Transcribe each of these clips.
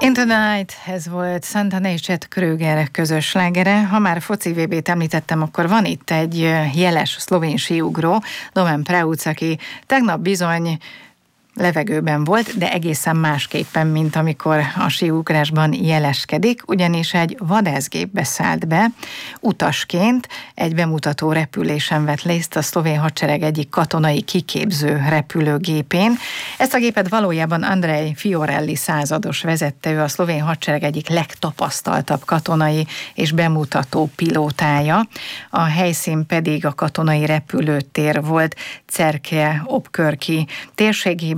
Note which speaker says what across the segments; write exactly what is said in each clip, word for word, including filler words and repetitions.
Speaker 1: Into the Night, ez volt Santana és Chet Kröger közös slágere. Ha már foci vé bét említettem, akkor van itt egy jeles szlovén síugró, Domen Preuc, aki tegnap bizony levegőben volt, de egészen másképpen, mint amikor a síugrásban jeleskedik, ugyanis egy vadászgépbe szállt be utasként, egy bemutató repülésen vett részt a szlovén hadsereg egyik katonai kiképző repülőgépén. Ezt a gépet valójában Andrej Fiorelli százados vezette, ő a szlovén hadsereg egyik legtapasztaltabb katonai és bemutató pilótája. A helyszín pedig a katonai repülőtér volt Cerkje Obkörki térségében,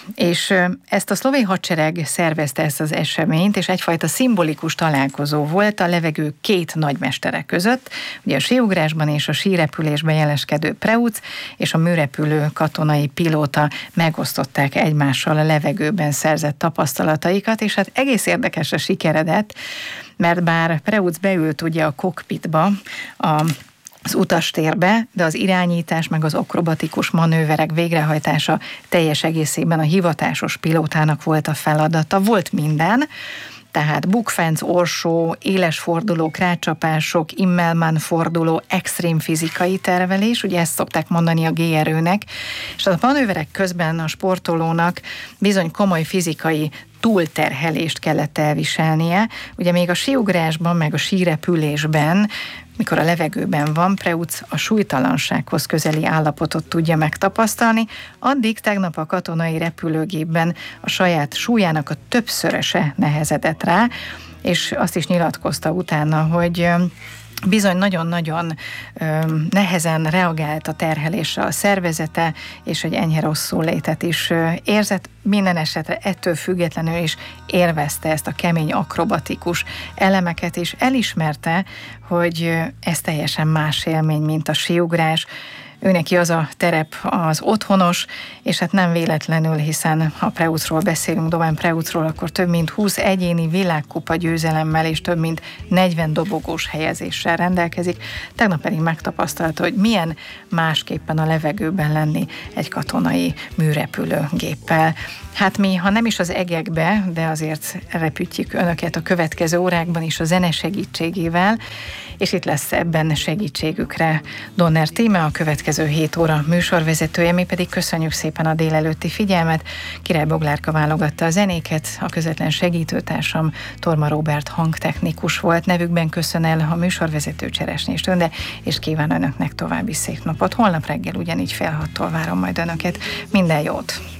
Speaker 1: és ezt a szlovén hadsereg szervezte, ezt az eseményt, és egyfajta szimbolikus találkozó volt a levegő két nagymestere között, ugye a síugrásban és a sírepülésben jeleskedő Preuc és a műrepülő katonai pilóta megosztották egymással a levegőben szerzett tapasztalataikat, és hát egész érdekes a sikeredet, mert bár Preuc beült ugye a kokpitba, a az utastérbe, de az irányítás meg az akrobatikus manőverek végrehajtása teljes egészében a hivatásos pilótának volt a feladata. Volt minden, tehát bukfenc, orsó, éles fordulók, rácsapások, Immelmann forduló, extrém fizikai tervelés, ugye ezt szokták mondani a gé-erőnek, és a manőverek közben a sportolónak bizony komoly fizikai túlterhelést kellett elviselnie. Ugye még a síugrásban, meg a sírepülésben, mikor a levegőben van, Preuc a súlytalansághoz közeli állapotot tudja megtapasztalni, addig tegnap a katonai repülőgépben a saját súlyának a többszöröse nehezedett rá, és azt is nyilatkozta utána, hogy bizony nagyon-nagyon ö, nehezen reagált a terhelésre a szervezete, és hogy enyhe rosszul létet is ö, érzett. Minden esetre ettől függetlenül is élvezte ezt a kemény akrobatikus elemeket, és elismerte, hogy ez teljesen más élmény, mint a síugrás. Őneki az a terep az otthonos, és hát nem véletlenül, hiszen ha Preucról beszélünk, Domen Preucról, akkor több mint húsz egyéni világkupa győzelemmel és több mint negyven dobogós helyezéssel rendelkezik. Tegnap pedig megtapasztalta, hogy milyen másképpen a levegőben lenni egy katonai műrepülőgéppel. Hát mi, ha nem is az egekbe, de azért repütjük önöket a következő órákban is a zene segítségével, és itt lesz ebben segítségükre Donner Tíme, a következő hét óra műsorvezetője, mi pedig köszönjük szépen a délelőtti figyelmet. Király Boglárka válogatta a zenéket, a közvetlen segítőtársam Torma Róbert hangtechnikus volt. Nevükben köszön el a műsorvezető Cseresnyés Tünde, és kíván önöknek további szép napot. Holnap reggel ugyanígy fél hattól várom majd önöket. Minden jót!